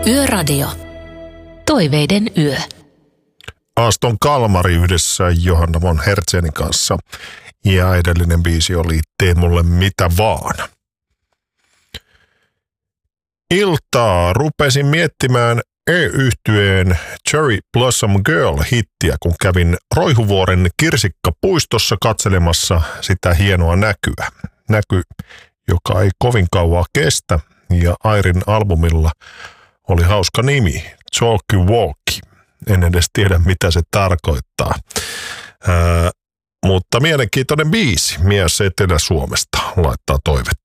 Yöradio. Toiveiden yö. Aston Kalmari yhdessä Johanna von Hertzenin kanssa. Ja edellinen biisi oli Tee mulle mitä vaan. Iltaa rupesin miettimään E-yhtyeen Cherry Blossom Girl-hittiä, kun kävin Roihuvuoren kirsikkapuistossa katselemassa sitä hienoa näkyä. Näky, joka ei kovin kauaa kestä, ja Airin albumilla oli hauska nimi, Chalky Walky. En edes tiedä, mitä se tarkoittaa. Mutta mielenkiintoinen biisi. Mies Etelä-Suomesta laittaa toivetta.